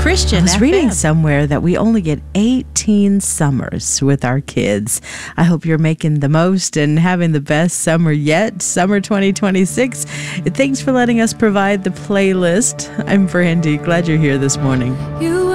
Christian I was FM. reading somewhere that we only get 18 summers with our kids. I hope you're making the most and having the best summer yet, summer 2026. Thanks for letting us provide the playlist. I'm Brandy. Glad you're here this morning. You